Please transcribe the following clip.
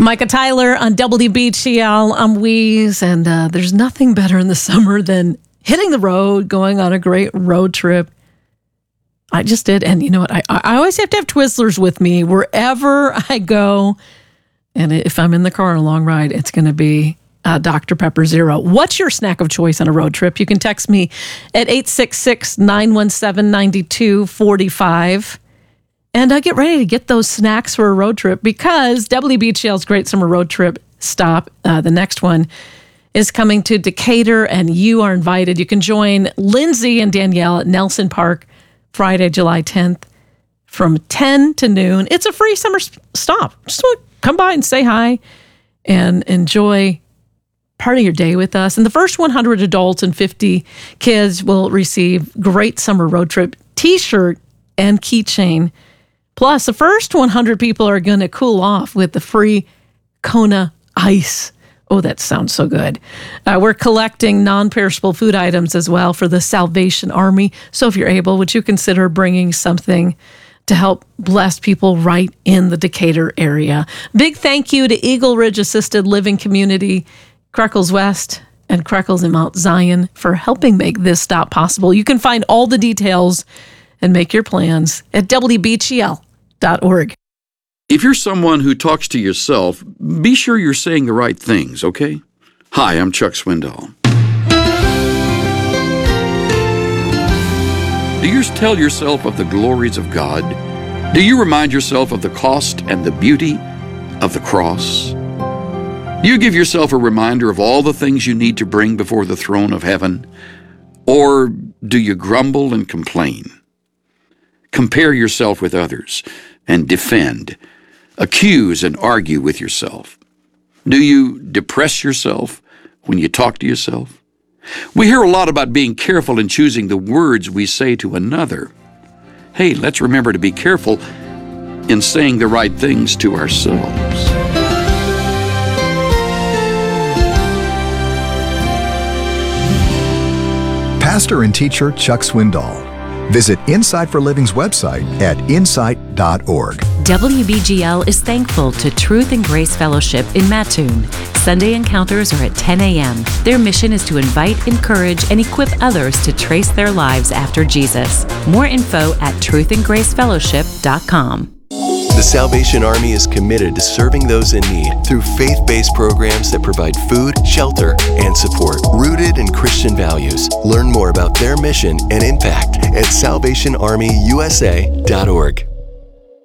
Micah Tyler on WBGL. I'm Weeze, and there's nothing better in the summer than hitting the road, going on a great road trip. I just did, and you know what? I always have to have Twizzlers with me wherever I go, and if I'm in the car on a long ride, it's going to be Dr. Pepper Zero. What's your snack of choice on a road trip? You can text me at 866-917-9245. And get ready to get those snacks for a road trip because WBGL's Great Summer Road Trip stop, the next one, is coming to Decatur, and you are invited. You can join Lindsay and Danielle at Nelson Park Friday, July 10th from 10 to noon. It's a free summer stop. Just come by and say hi and enjoy part of your day with us. And the first 100 adults and 50 kids will receive Great Summer Road Trip t-shirt and keychain. Plus, the first 100 people are going to cool off with the free Kona Ice. Oh, that sounds so good. We're collecting non-perishable food items as well for the Salvation Army. So if you're able, would you consider bringing something to help bless people right in the Decatur area? Big thank you to Eagle Ridge Assisted Living Community, Creckles West, and Creckles in Mount Zion for helping make this stop possible. You can find all the details and make your plans at WBGL.org. If you're someone who talks to yourself, be sure you're saying the right things, okay? Hi, I'm Chuck Swindoll. Do you tell yourself of the glories of God? Do you remind yourself of the cost and the beauty of the cross? Do you give yourself a reminder of all the things you need to bring before the throne of heaven? Or do you grumble and complain? Compare yourself with others and defend, accuse and argue with yourself. Do you depress yourself when you talk to yourself? We hear a lot about being careful in choosing the words we say to another. Hey, let's remember to be careful in saying the right things to ourselves. Pastor and teacher Chuck Swindoll. Visit Insight for Living's website at insight.org. WBGL is thankful to Truth and Grace Fellowship in Mattoon. Sunday encounters are at 10 a.m. Their mission is to invite, encourage, and equip others to trace their lives after Jesus. More info at truthandgracefellowship.com. The Salvation Army is committed to serving those in need through faith-based programs that provide food, shelter, and support, rooted in Christian values. Learn more about their mission and impact at salvationarmyusa.org.